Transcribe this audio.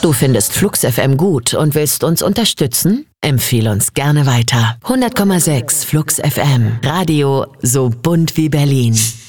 Du findest Flux FM gut und willst uns unterstützen? Empfehle uns gerne weiter. 100,6 Flux FM. Radio so bunt wie Berlin.